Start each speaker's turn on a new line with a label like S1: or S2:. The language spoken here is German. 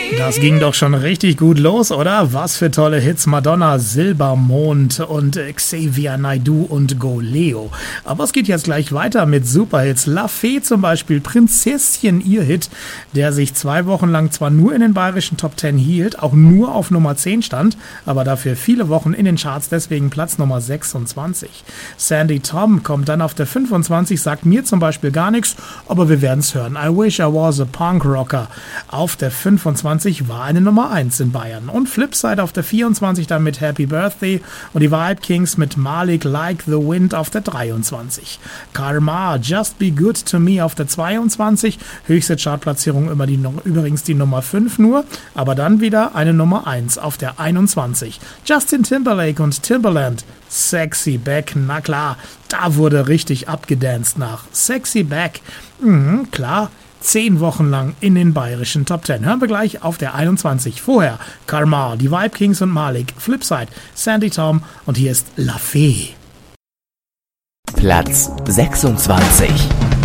S1: Das ging doch schon richtig gut los, oder? Was für tolle Hits. Madonna, Silbermond und Xavier Naidoo und Go Leo. Aber es geht jetzt gleich weiter mit Superhits. La Fee zum Beispiel, Prinzesschen, ihr Hit, der sich 2 Wochen lang zwar nur in den bayerischen Top 10 hielt, auch nur auf Nummer 10 stand, aber dafür viele Wochen in den Charts, deswegen Platz Nummer 26. Sandy Tom kommt dann auf der 25, sagt mir zum Beispiel gar nichts, aber wir werden es hören. I Wish I Was a Punk Rocker. Auf der 25 war eine Nummer 1 in Bayern. Und Flipside auf der 24 dann mit Happy Birthday und die Vibe Kings mit Malik Like the Wind auf der 23. Karma, Just Be Good to Me auf der 22. Höchste Chartplatzierung übrigens die Nummer 5 nur, aber dann wieder eine Nummer 1 auf der 21. Justin Timberlake und Timbaland. Sexy Back, na klar, da wurde richtig abgedanced nach Sexy Back. Klar. 10 Wochen lang in den bayerischen Top 10. Hören wir gleich auf der 21. Vorher Karma, die Vibe Kings und Malik, Flipside, Sandy Tom und hier ist La Fee.
S2: Platz 26.